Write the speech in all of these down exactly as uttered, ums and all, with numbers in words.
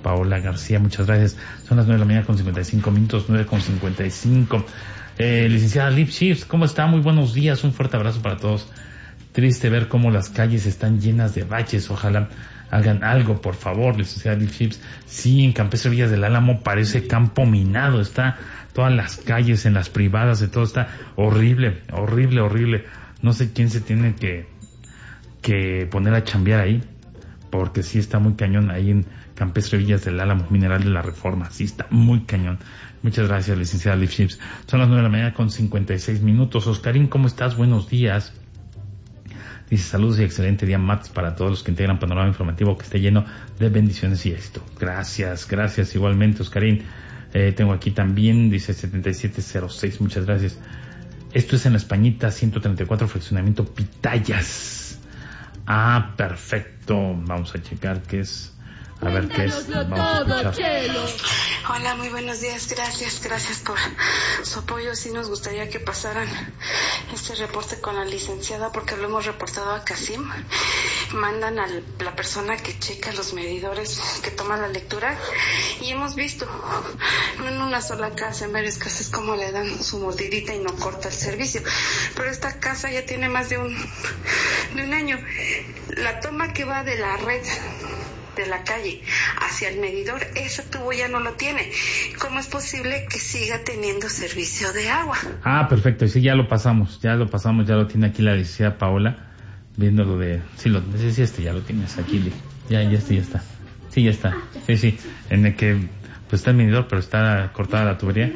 Paola García, muchas gracias. Son las nueve de la mañana con cincuenta y cinco minutos, nueve con cincuenta y cinco. Eh, licenciada Liv Ships, ¿cómo está? Muy buenos días, un fuerte abrazo para todos. Triste ver cómo las calles están llenas de baches, ojalá hagan algo, por favor, licenciada Liv Ships. Sí, en Campestre Villas del Álamo parece campo minado, está todas las calles, en las privadas, de todo está horrible, horrible, horrible. No sé quién se tiene que, que poner a chambear ahí, porque sí está muy cañón ahí en Campestre Villas del Álamo, Mineral de la Reforma, sí está muy cañón. Muchas gracias, licenciada Liv Ships. Son las nueve de la mañana con cincuenta y seis minutos. Oscarín, ¿cómo estás? Buenos días. Dice, saludos y excelente día martes para todos los que integran Panorama Informativo, que esté lleno de bendiciones y éxito. Gracias, gracias igualmente, Oscarín. Eh, tengo aquí también, dice setenta y siete cero seis, muchas gracias. Esto es en la Españita, ciento treinta y cuatro, fraccionamiento Pitayas. Ah, perfecto. Vamos a checar qué es. A ver qué es. Vamos a escuchar. Hola, muy buenos días. Gracias, gracias por su apoyo. Sí nos gustaría que pasaran este reporte con la licenciada porque lo hemos reportado a Casim. Mandan a la persona que checa los medidores, que toma la lectura, y hemos visto, no en una sola casa, en varias casas, cómo le dan su mordidita y no corta el servicio. Pero esta casa ya tiene más de un, de un año. La toma que va de la red de la calle hacia el medidor, ese tubo ya no lo tiene. ¿Cómo es posible que siga teniendo servicio de agua? Ah, perfecto, sí, ya lo pasamos, ya lo pasamos, ya lo tiene aquí la licenciada Paola, viendo lo de, sí, lo, sí, sí, este ya lo tienes aquí, ya, ya este ya está, sí, ya está, sí, sí, en el que, pues está el medidor, pero está cortada la tubería.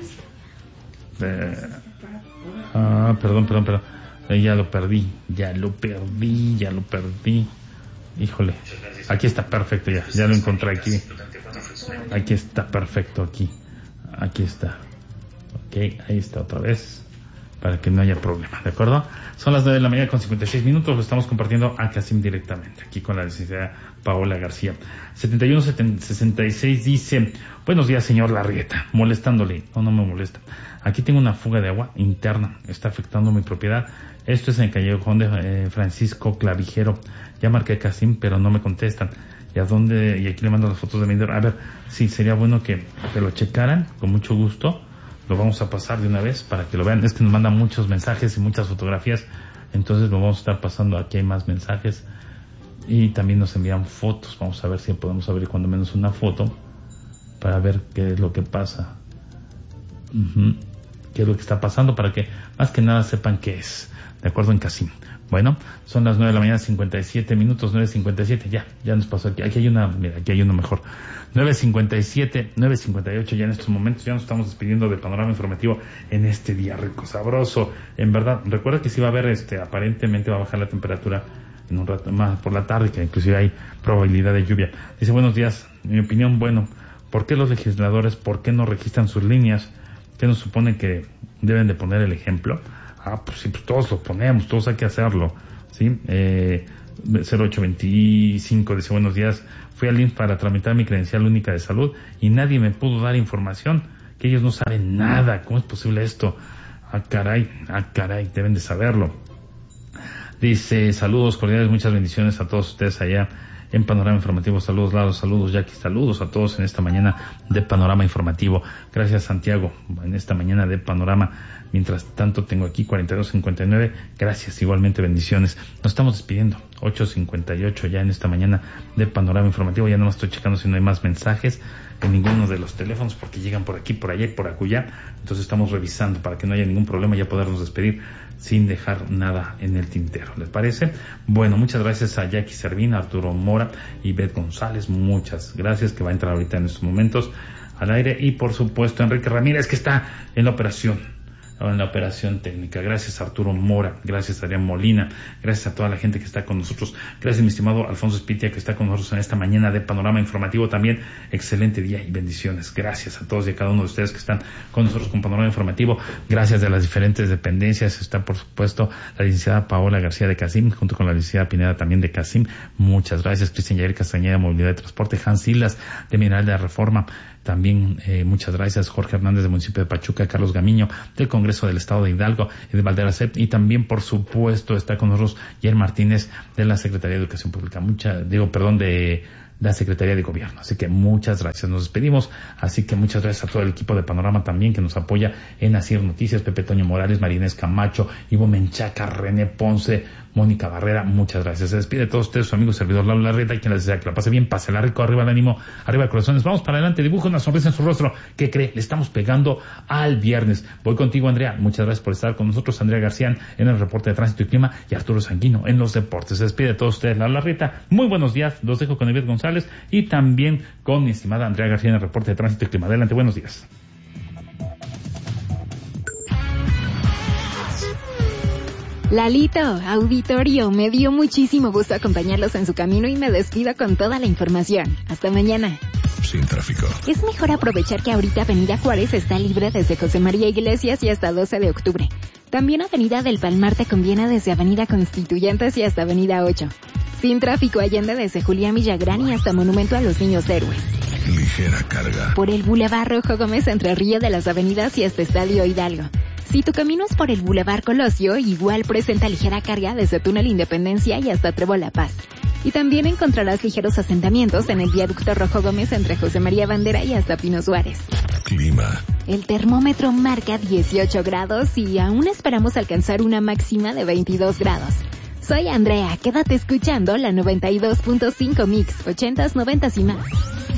Eh, ah, perdón, perdón, perdón, eh, ya lo perdí, ya lo perdí, ya lo perdí. Híjole, aquí está perfecto ya, ya lo encontré aquí. Aquí está perfecto, aquí. Aquí está. Ok, ahí está otra vez, para que no haya problema, ¿de acuerdo? Son las nueve de la mañana con cincuenta y seis minutos, lo estamos compartiendo a Casim directamente, aquí con la licenciada Paola García. setenta y uno sesenta y seis dice, buenos días, señor Larrieta, molestándole. No, no me molesta. Aquí tengo una fuga de agua interna, está afectando mi propiedad. Esto es en el callejón de eh, Francisco Clavijero. Ya marqué Casim, pero no me contestan. ¿Y a dónde? Y aquí le mando las fotos de medidor. A ver, sí, sería bueno que, que lo checaran, con mucho gusto. Lo vamos a pasar de una vez para que lo vean. Es que nos mandan muchos mensajes y muchas fotografías, entonces lo vamos a estar pasando. Aquí hay más mensajes y también nos envían fotos. Vamos a ver si podemos abrir cuando menos una foto para ver qué es lo que pasa. Uh-huh. Qué es lo que está pasando, para que más que nada sepan qué es. De acuerdo, en Casim. Bueno, son las nueve de la mañana, cincuenta y siete minutos, nueve cincuenta y siete, ya, ya nos pasó aquí. Aquí hay una, mira, aquí hay uno mejor. nueve cincuenta y siete, nueve cincuenta y ocho, ya en estos momentos, ya nos estamos despidiendo del Panorama Informativo en este día rico, sabroso. En verdad, recuerda que sí va a haber, este, aparentemente va a bajar la temperatura en un rato más por la tarde, que inclusive hay probabilidad de lluvia. Dice, buenos días, en mi opinión, bueno, ¿por qué los legisladores, por qué no registran sus líneas? ¿Qué nos supone que deben de poner el ejemplo? Ah, pues sí, pues todos lo ponemos, todos hay que hacerlo, ¿sí? Eh, cero ocho veinticinco dice, buenos días, fui al I M S S para tramitar mi credencial única de salud y nadie me pudo dar información, que ellos no saben nada. ¿Cómo es posible esto? Ah, caray, ah, caray, deben de saberlo. Dice, saludos cordiales, muchas bendiciones a todos ustedes allá en Panorama Informativo. Saludos, Lalo, saludos, Jackie, saludos a todos en esta mañana de Panorama Informativo. Gracias, Santiago, en esta mañana de Panorama. Mientras tanto, tengo aquí cuarenta y dos cincuenta y nueve. Gracias, igualmente, bendiciones. Nos estamos despidiendo. ocho cincuenta y ocho ya en esta mañana de Panorama Informativo. Ya no me estoy checando si no hay más mensajes en ninguno de los teléfonos, porque llegan por aquí, por allá y por acullá. Entonces estamos revisando para que no haya ningún problema, ya podernos despedir sin dejar nada en el tintero. ¿Les parece? Bueno, muchas gracias a Jackie Servín, Arturo Mora y Beth González. Muchas gracias, que va a entrar ahorita en estos momentos al aire. Y por supuesto, Enrique Ramírez, que está en la operación. en la operación técnica. Gracias a Arturo Mora, gracias a Adrián Molina, gracias a toda la gente que está con nosotros, gracias mi estimado Alfonso Espitia, que está con nosotros en esta mañana de Panorama Informativo también. Excelente día y bendiciones. Gracias a todos y a cada uno de ustedes que están con nosotros con Panorama Informativo. Gracias de las diferentes dependencias. Está por supuesto la licenciada Paola García de Casim, junto con la licenciada Pineda también de Casim. Muchas gracias. Cristian Yair Castañeda, Movilidad de Transporte. Hans Silas de Mineral de la Reforma. También eh, muchas gracias. Jorge Hernández del municipio de Pachuca, Carlos Gamiño del Congreso del Estado de Hidalgo y de Valderacep, y también por supuesto está con nosotros Yair Martínez de la Secretaría de Educación Pública. Mucha, digo, perdón, de la Secretaría de Gobierno. Así que muchas gracias. Nos despedimos. Así que muchas gracias a todo el equipo de Panorama también que nos apoya en Asir Noticias, Pepe Toño Morales, Marinés Camacho, Ivo Menchaca, René Ponce, Mónica Barrera. Muchas gracias. Se despide de todos ustedes, su amigo servidor Lalo Larreta, y quien les desea que la pase bien, pásela rico, arriba el ánimo, arriba el corazones. Vamos para adelante, dibuja una sonrisa en su rostro. ¿Qué cree? Le estamos pegando al viernes. Voy contigo, Andrea. Muchas gracias por estar con nosotros. Andrea García en el reporte de tránsito y clima y Arturo Sanguino en los deportes. Se despide de todos ustedes, Lalo Larreta. Muy buenos días. Los dejo con Ivette González y también con mi estimada Andrea García en el reporte de tránsito y clima. Adelante, buenos días. Lalito, auditorio, me dio muchísimo gusto acompañarlos en su camino y me despido con toda la información. Hasta mañana. Sin tráfico. Es mejor aprovechar que ahorita Avenida Juárez está libre desde José María Iglesias y hasta doce de octubre. También Avenida del Palmar te conviene desde Avenida Constituyentes y hasta Avenida ocho. Sin tráfico Allende desde Julián Villagrán y hasta Monumento a los Niños Héroes. Ligera carga. Por el Boulevard Rojo Gómez entre Río de las Avenidas y hasta Estadio Hidalgo. Si tu camino es por el Boulevard Colosio, igual presenta ligera carga desde Túnel Independencia y hasta Trevo La Paz. Y también encontrarás ligeros asentamientos en el Viaducto Rojo Gómez entre José María Bandera y hasta Pino Suárez. Clima. El termómetro marca dieciocho grados y aún esperamos alcanzar una máxima de veintidós grados. Soy Andrea, quédate escuchando la noventa y dos punto cinco Mix, ochentas, noventas y más.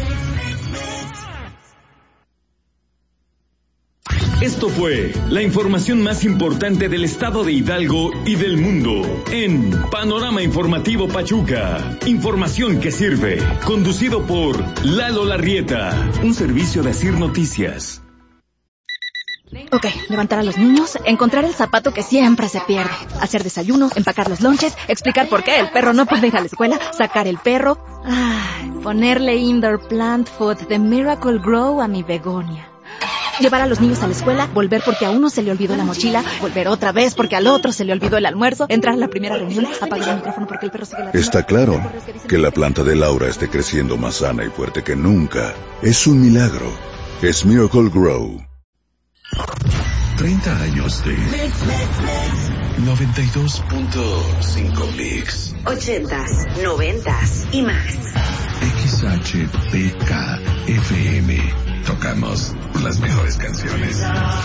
Esto fue la información más importante del estado de Hidalgo y del mundo en Panorama Informativo Pachuca. Información que sirve. Conducido por Lalo Larrieta. Un servicio de Asir Noticias. Ok, levantar a los niños, encontrar el zapato que siempre se pierde, hacer desayuno, empacar los lonches, explicar por qué el perro no puede ir a la escuela, sacar el perro, ay, ponerle indoor plant food de Miracle Grow a mi begonia. Llevar a los niños a la escuela, volver porque a uno se le olvidó la mochila, volver otra vez porque al otro se le olvidó el almuerzo, entrar a la primera reunión, apagar el micrófono porque el perro sigue ladrando. Está claro que la planta de Laura esté creciendo más sana y fuerte que nunca. Es un milagro. Es Miracle Grow. treinta años de noventa y dos punto cinco Mix. Ochentas, noventas y más. X H P K F M. Tocamos las mejores canciones.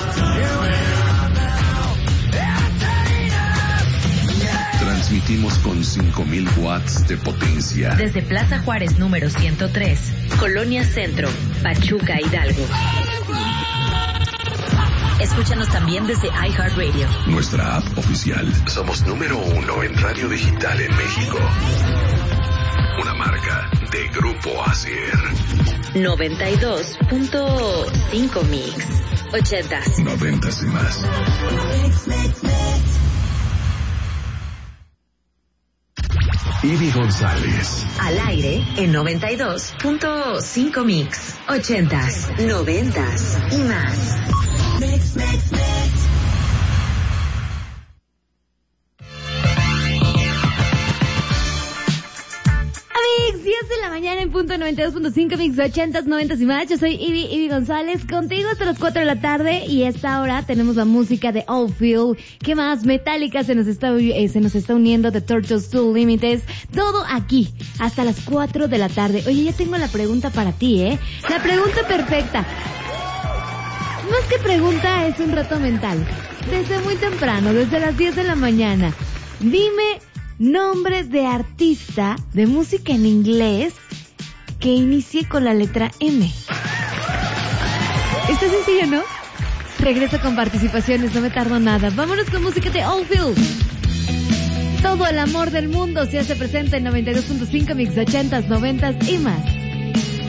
Transmitimos con cinco mil watts de potencia. Desde Plaza Juárez número ciento tres, Colonia Centro, Pachuca, Hidalgo. Escúchanos también desde iHeartRadio. Nuestra app oficial. Somos número uno en radio digital en México. Una marca de Grupo Asier. noventa y dos punto cinco Mix. Ochentas. Noventas y más. Ivy González. Al aire en noventa y dos punto cinco Mix. Ochentas, noventas y más. Mix, mix, mix. diez de la mañana en punto noventa y dos punto cinco Mix, ochentas, noventas y más. Yo soy Ivy, Ivy González, contigo hasta las cuatro de la tarde y a esta hora tenemos la música de Outfield. ¿Qué más? Metallica se nos está eh, se nos está uniendo, The Turtles Two Limited. Todo aquí hasta las cuatro de la tarde. Oye, ya tengo la pregunta para ti, ¿eh? La pregunta perfecta. Más que pregunta, es un reto mental. Desde muy temprano, desde las diez de la mañana. Dime nombres de artista de música en inglés que inicie con la letra M. Está sencillo, ¿no? Regreso con participaciones, no me tardo nada. Vámonos con música de Oldfield. Todo el amor del mundo se hace presente en noventa y dos punto cinco Mix, ochentas, noventas y más.